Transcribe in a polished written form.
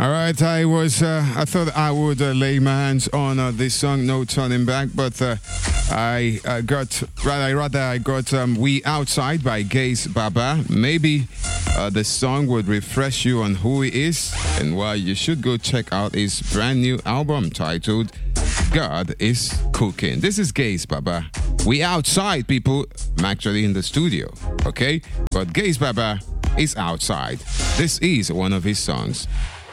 All right, I thought I would lay my hands on this song, No Turning Back, but I got We Outside by Gaze Baba. Maybe the song would refresh you on who he is and why you should go check out his brand new album titled God is Cooking. This is Gaze Baba. We outside, people. I'm actually in the studio, okay? But Gaze Baba is outside. This is one of his songs.